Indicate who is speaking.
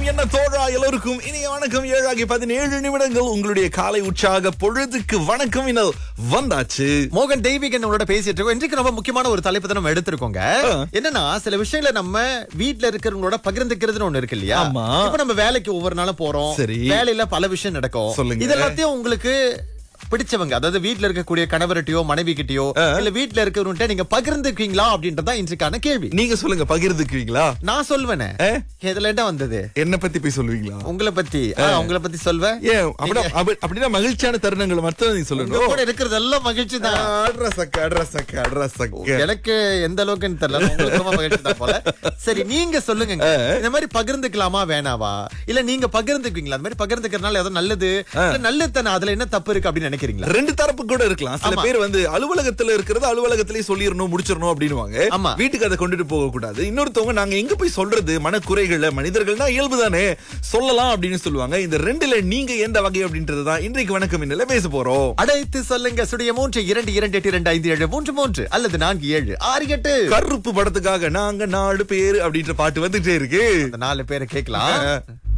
Speaker 1: என்ன தோழா எல்லோருக்கும் இனிய வணக்கம். 7:17 உங்களுடைய காலை உற்சாக பொழுதுக்கு வணக்கம் இன்னல் வந்தாச்சு.
Speaker 2: மோகன் தெய்வீகன் உங்களோட பேசிட்டு இருக்கோம். இன்றைக்கு ரொம்ப முக்கியமான ஒரு தலைப்பு தான் நம்ம எடுத்திருக்கோங்க. என்னன்னா சில விஷயங்களை நம்ம வீட்ல இருக்கிறவங்களோட பகிர்ந்துக்கிறதுன்னு ஒண்ணு இருக்கு இல்லையா?
Speaker 1: ஆமா.
Speaker 2: இப்ப நம்ம வேலைக்கு ஒவ்வொரு நாளும் போறோம்.
Speaker 1: சரி.
Speaker 2: வேலையில பல விஷயம் நடக்கும்.
Speaker 1: சொல்லுங்க.
Speaker 2: இதெல்லாத்தையும் உங்களுக்கு பிடிச்சவங்க, அதாவது வீட்ல இருக்கக்கூடிய கணவர்கிட்டயோ மனைவி கிட்டயோ இல்ல வீட்ல இருக்கிறவங்க நீங்க பகிர்ந்துக்குவீங்களா அப்படின்றதா இன்றைக்கான கேள்வி.
Speaker 1: நீங்க சொல்லுங்க, பகிர்ந்துக்குவீங்களா?
Speaker 2: நான் சொல்வேனே. இதுல என்ன வந்தது?
Speaker 1: என்ன பத்தி போய் சொல்லுவீங்களா?
Speaker 2: உங்களை பத்தி உங்களை பத்தி சொல்வேன்.
Speaker 1: ஏன் அப்படின்னா மகிழ்ச்சியான தருணங்களை மட்டும் நீங்க சொல்லணும்.
Speaker 2: கூட இருக்கிறதெல்லாம் மகிழ்ச்சி தான். எனக்கு எந்த அளவுக்குன்னு தெரியல, உங்களுக்கு ரொம்ப மகிழ்ச்சி தான் போல. சரி, நீங்க சொல்லுங்க, இந்த மாதிரி பகிர்ந்துக்கலாமா வேணாவா? இல்ல நீங்க பகிர்ந்துக்குவீங்களா? அந்த மாதிரி பகிர்ந்துக்கிறதுனால ஏதோ நல்லது இல்ல நல்லது தானே, அதுல என்ன தப்பு இருக்கு அப்படின்னு நினைக்கிறீங்களா?
Speaker 1: ரெண்டு தரப்பு கூட இருக்கலாம். சில பேர் வந்து அலுவலகத்துல இருக்கிறது அலுவலகத்திலேயே சொல்லிடணும், முடிச்சிடணும் அப்படின்னுவாங்க. வீட்டுக்கு அதை கொண்டுட்டு போக கூடாது. இன்னொருத்தவங்க நாங்க எங்க போய் சொல்றது, மனக்குறைகளை மனிதர்கள்னா இயல்புதானே சொல்லலாம் அப்படின்னு சொல்லுவாங்க. இந்த ரெண்டுல நீங்க எந்த வகை அப்படின்றதுதான் இன்றைக்கு வணக்கம் இன்னல பேச போறோம்.
Speaker 2: அழைத்து சொல்லுங்க. சுடைய 322282533 அல்லது 4768.
Speaker 1: கருப்பு படத்துக்காக நாங்க 4 பேரு அப்படின்ற பாட்டு வந்துட்டே இருக்கு.
Speaker 2: அந்த 4 பேரை கேட்கலாம்.